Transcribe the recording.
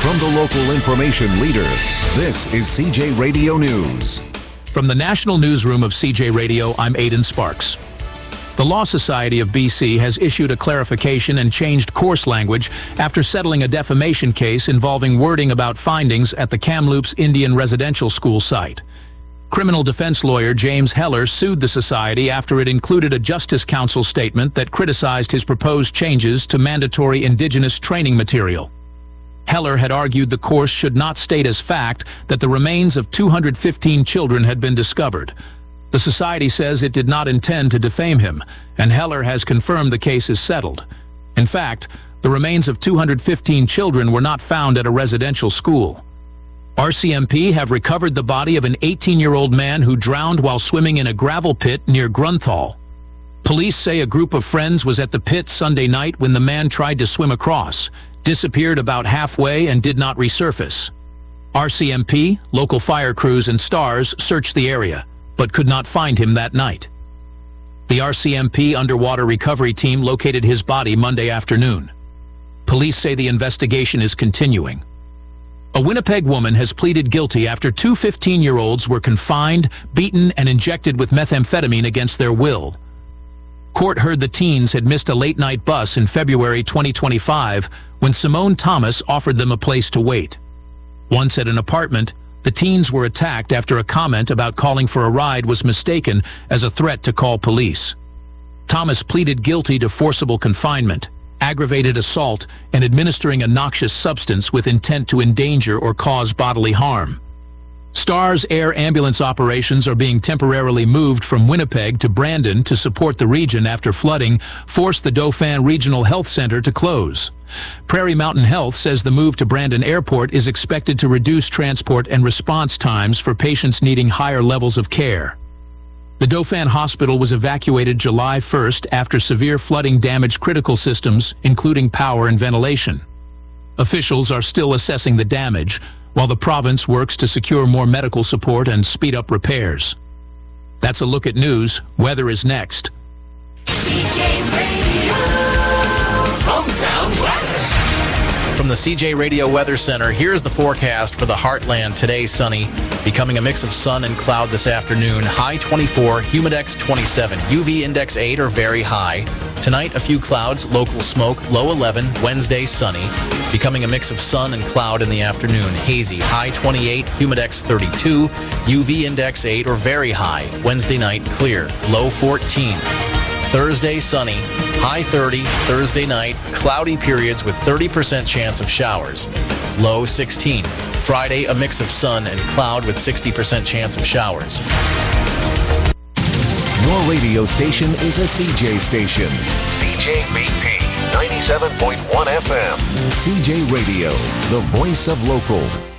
From the local information leader, this is CJ Radio News. From the National Newsroom of CJ Radio, I'm Aidan Sparks. The Law Society of BC has issued a clarification and changed course language after settling a defamation case involving wording about findings at the Kamloops Indian Residential School site. Criminal defense lawyer James Heller sued the society after it included a Justice Council statement that criticized his proposed changes to mandatory Indigenous training material. Heller had argued the course should not state as fact that the remains of 215 children had been discovered. The society says it did not intend to defame him, and Heller has confirmed the case is settled. In fact, the remains of 215 children were not found at a residential school. RCMP have recovered the body of an 18-year-old man who drowned while swimming in a gravel pit near Grunthal. Police say a group of friends was at the pit Sunday night when the man tried to swim across, disappeared about halfway, and did not resurface. RCMP, local fire crews, and STARS searched the area, but could not find him that night. The RCMP underwater recovery team located his body Monday afternoon. Police say the investigation is continuing. A Winnipeg woman has pleaded guilty after two 15-year-olds were confined, beaten, and injected with methamphetamine against their will. Court heard the teens had missed a late-night bus in February 2025 when Simone Thomas offered them a place to wait. Once at an apartment, the teens were attacked after a comment about calling for a ride was mistaken as a threat to call police. Thomas pleaded guilty to forcible confinement, aggravated assault, and administering a noxious substance with intent to endanger or cause bodily harm. STARS air ambulance operations are being temporarily moved from Winnipeg to Brandon to support the region after flooding forced the Dauphin Regional Health Center to close. Prairie Mountain Health says the move to Brandon Airport is expected to reduce transport and response times for patients needing higher levels of care. The Dauphin Hospital was evacuated July 1st after severe flooding damaged critical systems, including power and ventilation. Officials are still assessing the damage, while the province works to secure more medical support and speed up repairs. That's a look at news. Weather is next. CJ Radio, hometown weather. From the CJ Radio Weather Center, here's the forecast for the Heartland. Today, sunny, becoming a mix of sun and cloud this afternoon. High 24, humidex 27, UV index 8 or very high. Tonight, a few clouds, local smoke, low 11. Wednesday, sunny, becoming a mix of sun and cloud in the afternoon. Hazy, high 28, humidex 32, UV index 8 or very high. Wednesday night, clear, low 14. Thursday, sunny, high 30. Thursday night, cloudy periods with 30% chance of showers, low 16. Friday, a mix of sun and cloud with 60% chance of showers. Your radio station is a CJ station. CJBP 97.1 FM. CJ Radio, the voice of local.